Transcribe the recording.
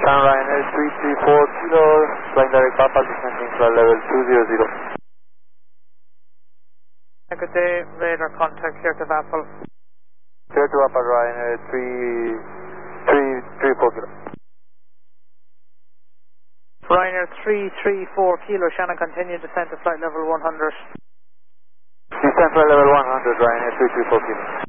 Shan Ryanair 334 kilo, flying direct Papa, descending flight level 200. Good day, radar contact here to Apple. Clear to Apple Ryanair 334 kilo. Ryanair 334 kilo, Shannon, continue descent to flight level 100. Descent flight level 100, Ryanair 334 kilo.